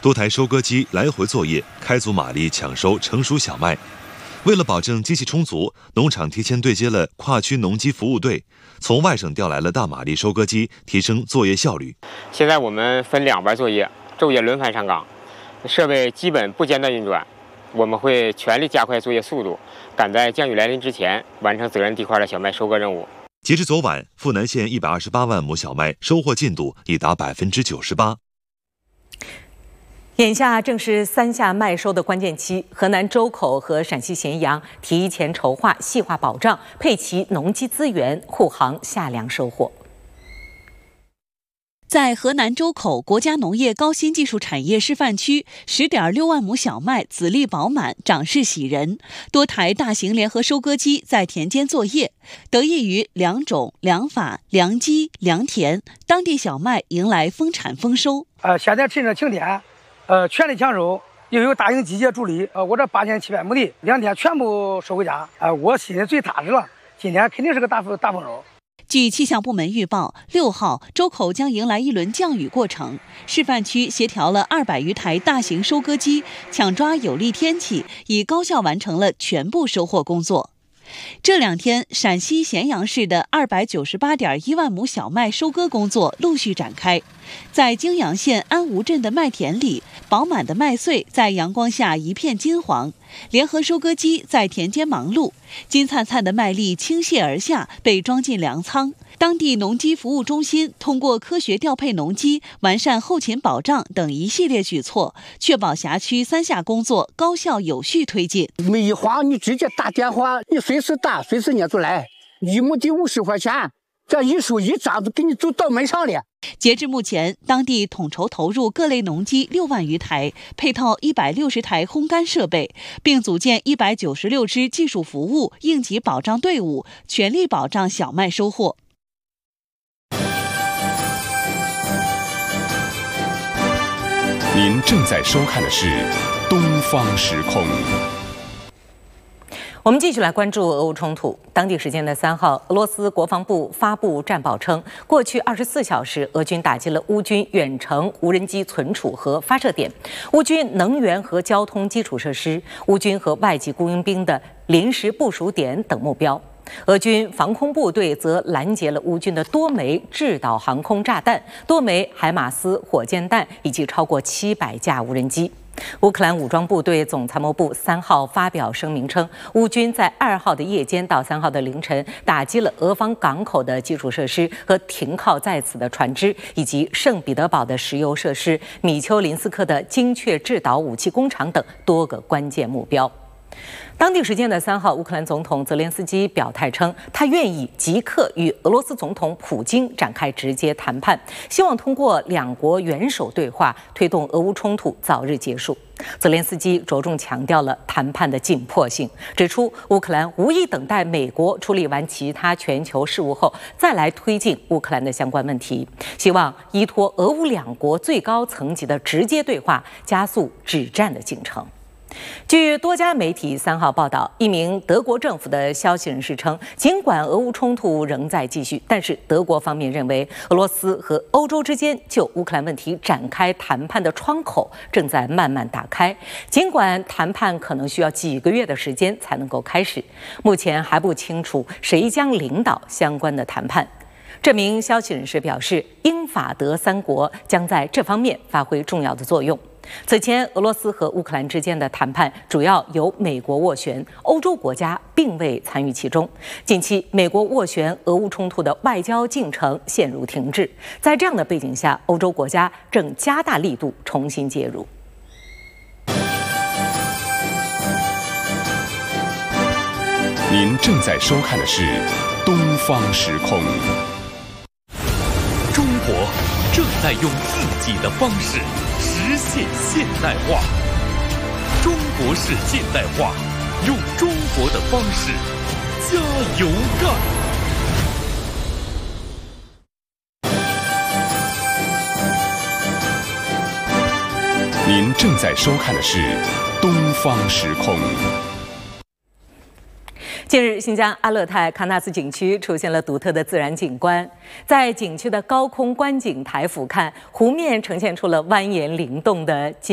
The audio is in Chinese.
多台收割机来回作业，开足马力抢收成熟小麦。为了保证机器充足，农场提前对接了跨区农机服务队，从外省调来了大马力收割机，提升作业效率。 现在我们分2班作业，昼夜轮番上岗，设备基本不间断运转。我们会全力加快作业速度，赶在降雨来临之前完成责任地块的小麦收割任务。 截至昨晚，富南县128万亩小麦收获进度已达98%。 眼下正是3夏麦收的关键期，河南周口和陕西咸阳提前筹划细化保障，配齐农机资源，护航夏粮收获。 在河南周口国家农业高新技术产业示范区，10.6万亩小麦籽粒饱满，长势喜人。多台大型联合收割机在田间作业，得益于良种、良法、良机、良田，当地小麦迎来丰产丰收。 现在趁着晴天，全力抢收，又有大型机械助力，我这8700亩地2天全部收回家，我心里最踏实了。今天肯定是个大丰收。 据气象部门预报，6号周口将迎来一轮降雨过程。示范区协调了200余台大型收割机，抢抓有利天气，以高效完成了全部收获工作。这2天，陕西咸阳市的298.1万亩小麦收割工作陆续展开。在泾阳县安吴镇的麦田里，饱满的麦穗在阳光下一片金黄，联合收割机在田间忙碌，金灿灿的麦粒倾泻而下，被装进粮仓。当地农机服务中心通过科学调配农机、完善后勤保障等一系列举措，确保辖区3夏工作高效有序推进。 没一晃，你直接打电话，你随时打，随时捏出来，1亩地50块钱，这一收一张都给你走到门上了。 截至目前，当地统筹投入各类农机6万余台，配套160台烘干设备，并组建196支技术服务应急保障队伍，全力保障小麦收获。 您正在收看的是《东方时空》。 我们继续来关注俄乌冲突。当地时间的3号，俄罗斯国防部发布战报称，过去24小时，俄军打击了乌军远程无人机存储和发射点、乌军能源和交通基础设施、乌军和外籍雇佣兵的临时部署点等目标。俄军防空部队则拦截了乌军的多枚制导航空炸弹、多枚海马斯火箭弹以及超过700架无人机。乌克兰武装部队总参谋部3号发表声明称，乌军在2号的夜间到3号的凌晨打击了俄方港口的基础设施和停靠在此的船只，以及圣彼得堡的石油设施、米丘林斯克的精确制导武器工厂等多个关键目标。当地时间的3号，乌克兰总统泽连斯基表态称，他愿意即刻与俄罗斯总统普京展开直接谈判，希望通过2国元首对话推动俄乌冲突早日结束。泽连斯基着重强调了谈判的紧迫性，指出乌克兰无意等待美国处理完其他全球事务后再来推进乌克兰的相关问题，希望依托俄乌2国最高层级的直接对话，加速止战的进程。据多家媒体3号报道，一名德国政府的消息人士称，尽管俄乌冲突仍在继续，但是德国方面认为，俄罗斯和欧洲之间就乌克兰问题展开谈判的窗口正在慢慢打开。尽管谈判可能需要几个月的时间才能够开始，目前还不清楚谁将领导相关的谈判。这名消息人士表示，英法德3国将在这方面发挥重要的作用。此前，俄罗斯和乌克兰之间的谈判主要由美国斡旋，欧洲国家并未参与其中。近期，美国斡旋俄乌冲突的外交进程陷入停滞。在这样的背景下，欧洲国家正加大力度重新介入。 您正在收看的是《东方时空》。 中国正在用自己的方式实现现代化，中国式现代化，用中国的方式加油干！ 您正在收看的是《东方时空》。 近日，新疆阿勒泰喀纳斯景区出现了独特的自然景观。在景区的高空观景台俯瞰，湖面呈现出了蜿蜒灵动的